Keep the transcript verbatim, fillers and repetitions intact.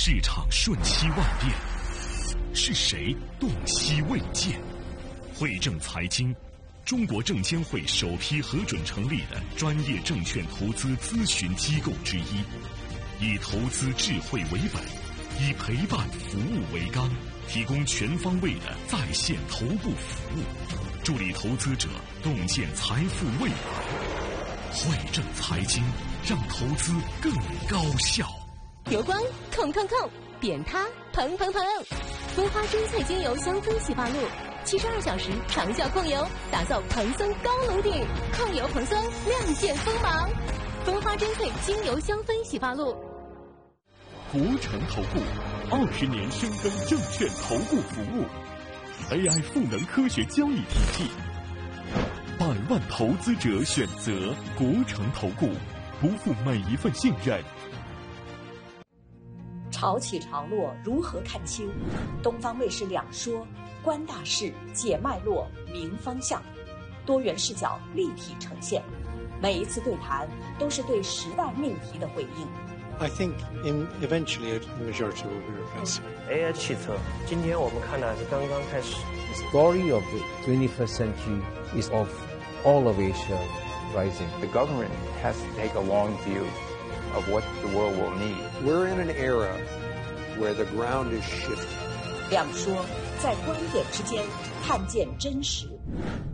市场瞬息万变，是谁洞悉未见？汇正财经，中国证监会首批核准成立的专业证券投资咨询机构之一，以投资智慧为本，以陪伴服务为纲，提供全方位的在线头部服务，助力投资者洞见财富未来。汇正财经，让投资更高效。 油光控控控，扁塌蓬蓬蓬，蜂花珍萃精油香氛洗发露，七十二小时长效控油，打造蓬松高颅顶，控油蓬松，亮剑锋芒。蜂花珍萃精油香氛洗发露。 国诚投顾二十年深耕证券投顾服务 ，A I 赋能科学交易体系，百万投资者选择国诚投顾，不负每一份信任。 潮起潮落如何看清？东方卫视两说，观大势，解脉络，明方向，多元视角立体呈现。每一次对谈都是对时代命题的回应。 I think in eventually the majority will be replaced. A I 汽车，今天我们看的是刚刚开始。 The story of the twenty-first century is of all of Asia rising. The government has to take a long view of what the world will need. We're in an era where the ground is shifting. 两说在观点之间看见真实。